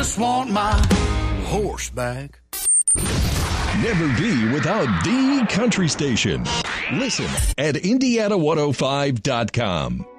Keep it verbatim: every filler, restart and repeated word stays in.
Just want my horse back. Never be without the country station. Listen at Indiana one oh five dot com.